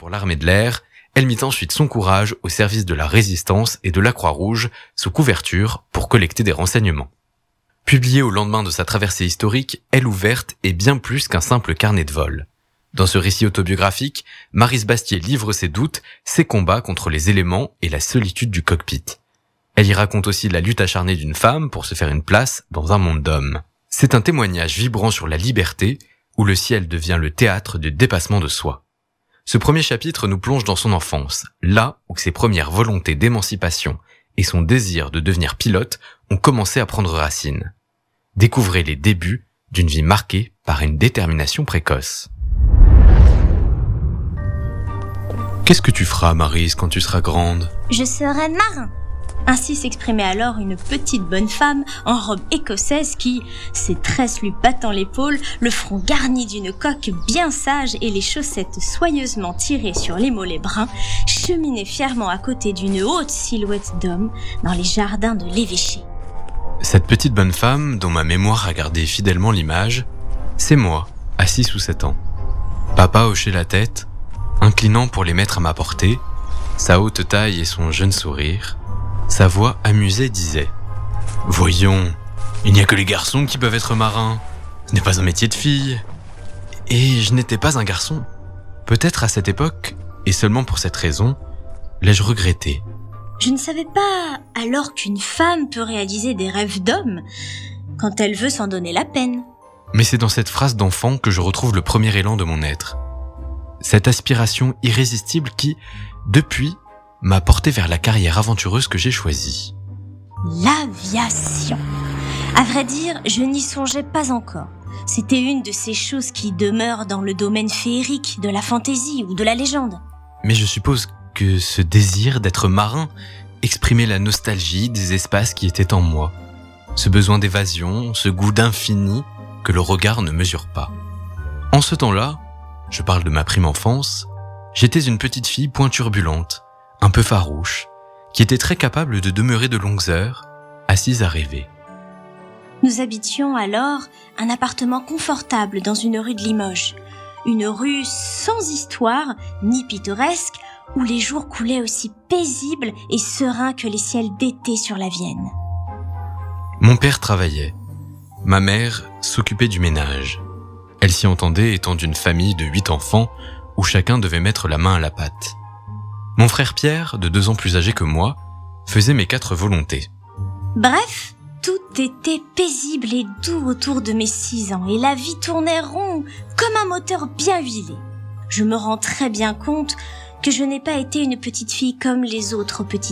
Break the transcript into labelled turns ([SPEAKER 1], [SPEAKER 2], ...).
[SPEAKER 1] pour l'armée de l'air, elle mit ensuite son courage au service de la Résistance et de la Croix-Rouge sous couverture pour collecter des renseignements. Publiée au lendemain de sa traversée historique, Elle ouverte est bien plus qu'un simple carnet de vol. Dans ce récit autobiographique, Maryse Bastié livre ses doutes, ses combats contre les éléments et la solitude du cockpit. Elle y raconte aussi la lutte acharnée d'une femme pour se faire une place dans un monde d'hommes. C'est un témoignage vibrant sur la liberté, où le ciel devient le théâtre du dépassement de soi. Ce premier chapitre nous plonge dans son enfance, là où ses premières volontés d'émancipation et son désir de devenir pilote ont commencé à prendre racine. Découvrez les débuts d'une vie marquée par une détermination précoce. Qu'est-ce que tu feras, Maryse, quand tu seras grande ?
[SPEAKER 2] Je serai marin. Ainsi s'exprimait alors une petite bonne femme en robe écossaise qui, ses tresses lui battant l'épaule, le front garni d'une coque bien sage et les chaussettes soigneusement tirées sur les mollets bruns, cheminait fièrement à côté d'une haute silhouette d'homme dans les jardins de l'évêché.
[SPEAKER 1] Cette petite bonne femme, dont ma mémoire a gardé fidèlement l'image, c'est moi, à 6 ou 7 ans. Papa hochait la tête, inclinant pour les mettre à ma portée, sa haute taille et son jeune sourire. Sa voix amusée disait « Voyons, il n'y a que les garçons qui peuvent être marins. Ce n'est pas un métier de fille. » Et je n'étais pas un garçon. Peut-être à cette époque, et seulement pour cette raison, l'ai-je regretté.
[SPEAKER 2] Je ne savais pas alors qu'une femme peut réaliser des rêves d'homme quand elle veut s'en donner la peine.
[SPEAKER 1] Mais c'est dans cette phrase d'enfant que je retrouve le premier élan de mon être. Cette aspiration irrésistible qui, depuis, m'a porté vers la carrière aventureuse que j'ai choisie.
[SPEAKER 2] L'aviation. À vrai dire, je n'y songeais pas encore. C'était une de ces choses qui demeurent dans le domaine féerique, de la fantaisie ou de la légende.
[SPEAKER 1] Mais je suppose que ce désir d'être marin exprimait la nostalgie des espaces qui étaient en moi. Ce besoin d'évasion, ce goût d'infini que le regard ne mesure pas. En ce temps-là, je parle de ma prime enfance, j'étais une petite fille point turbulente, un peu farouche, qui était très capable de demeurer de longues heures, assise à rêver.
[SPEAKER 2] Nous habitions alors un appartement confortable dans une rue de Limoges. Une rue sans histoire, ni pittoresque, où les jours coulaient aussi paisibles et sereins que les ciels d'été sur la Vienne.
[SPEAKER 1] Mon père travaillait. Ma mère s'occupait du ménage. Elle s'y entendait étant d'une famille de 8 enfants, où chacun devait mettre la main à la pâte. Mon frère Pierre, de 2 ans plus âgé que moi, faisait mes 4 volontés.
[SPEAKER 2] Bref, tout était paisible et doux autour de mes 6 ans et la vie tournait rond comme un moteur bien huilé. Je me rends très bien compte que je n'ai pas été une petite fille comme les autres petites